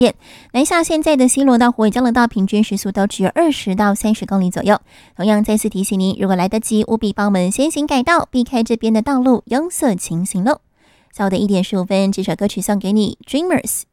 南下现在的西罗到虎尾交流道平均时速都只有20到30公里左右。同样再次提醒您，如果来得及，务必帮我们先行改道，避开这边的道路拥塞情形喽。下午的1点15分，这首歌曲送给你 Dreamers。